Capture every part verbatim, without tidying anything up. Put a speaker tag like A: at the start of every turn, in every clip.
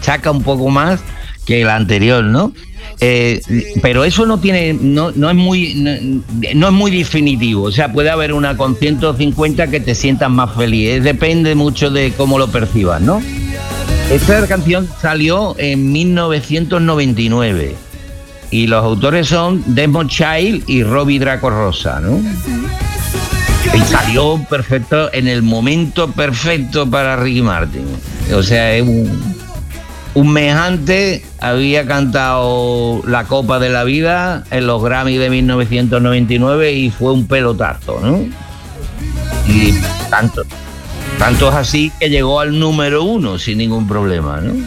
A: machaca un poco más que la anterior, ¿no? Eh, pero eso no tiene, no, no es muy, no, no es muy definitivo. O sea, puede haber una con ciento cincuenta que te sientas más feliz. Depende mucho de cómo lo percibas, ¿no? Esta canción salió en mil novecientos noventa y nueve y los autores son Desmond Child y Robbie Draco Rosa, ¿no? Y salió perfecto, en el momento perfecto para Ricky Martin. O sea, es un, un mes antes había cantado La Copa de la Vida en los Grammy de mil novecientos noventa y nueve y fue un pelotazo, ¿no? Y tanto, tanto es así que llegó al número uno sin ningún problema, ¿no?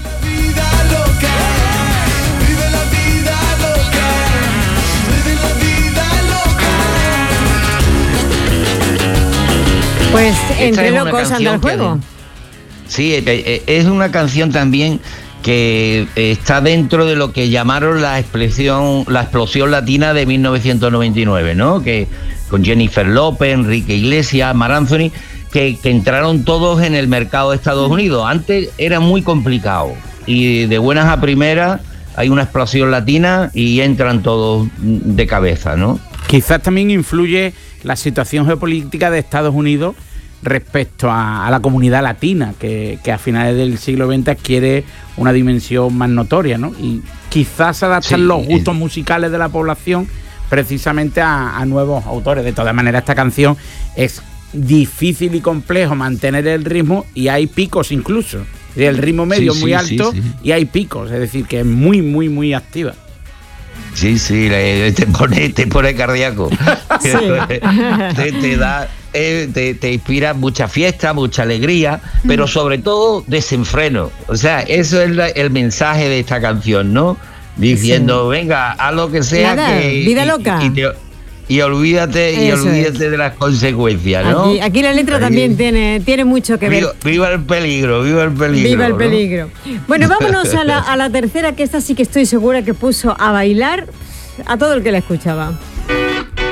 B: Pues entre locos anda el juego.
A: Que, sí, es una canción también que está dentro de lo que llamaron la explosión, la explosión latina de mil novecientos noventa y nueve, ¿no? Que con Jennifer López, Enrique Iglesias, Mar Anthony, que, que entraron todos en el mercado de Estados Unidos. Antes era muy complicado y de buenas a primeras hay una explosión latina y entran todos de cabeza, ¿no?
C: Quizás también influye la situación geopolítica de Estados Unidos respecto a, a la comunidad latina, que, que a finales del siglo veinte adquiere una dimensión más notoria, ¿no? Y quizás adaptan sí, los gustos es... musicales de la población precisamente a, a nuevos autores. De todas maneras, esta canción es difícil y complejo mantener el ritmo y hay picos incluso. El ritmo medio sí, muy sí, alto sí, sí. y hay picos, es decir, que es muy, muy, muy activa.
A: Sí, sí, te pone, te pone cardíaco. Sí. te, te da, eh, te, te inspira mucha fiesta, mucha alegría, pero sobre todo desenfreno. O sea, eso es la, el mensaje de esta canción, ¿no? Diciendo, sí. venga, haz lo que sea.
B: Nada,
A: que,
B: vida
A: y,
B: loca.
A: Y, te, y olvídate, y olvídate es. de las consecuencias, ¿no?
B: Aquí, aquí la letra aquí, también tiene, tiene mucho que ver.
A: Viva, viva el peligro, viva el peligro.
B: Viva el
A: ¿no?
B: peligro. Bueno, vámonos a la, a la tercera, que esta sí que estoy segura que puso a bailar a todo el que la escuchaba.